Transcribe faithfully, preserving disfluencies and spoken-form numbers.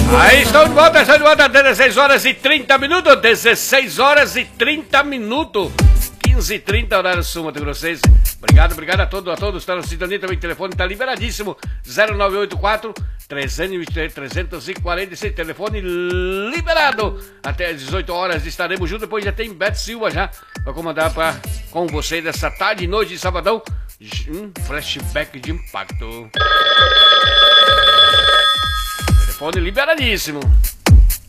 Aí estão de volta, estão de volta, dezesseis horas e trinta minutos, dezesseis horas e trinta minutos, quinze e trinta, horário sul, Mato Grossense. Obrigado, obrigado a todos, a todos, está no sintonia também, o telefone está liberadíssimo, zero nove oito quatro, três dois três, três quatro seis, telefone liberado, até às dezoito horas estaremos juntos, depois já tem Beto Silva já, para comandar pra, com você dessa tarde e noite de sabadão, um flashback de impacto. Telefone liberadíssimo.